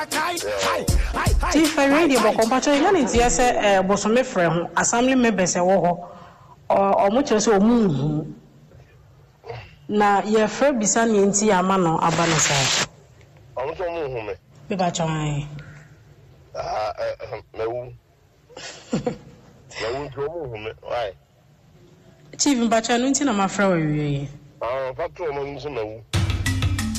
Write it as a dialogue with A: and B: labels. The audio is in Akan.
A: Chief radio bokompacho yani ntia se bosome frɛ ho assembly members wo ho o mo kyerɛ sɛ o mu na ye frɛ bisa ne nti ama no aba no sa
B: o mo so mu hu me
A: be ba chwan
B: mewu to mu hu me why
A: Chief mbacha no nti na ma frɛ wo wie
B: fa to mo nso mewu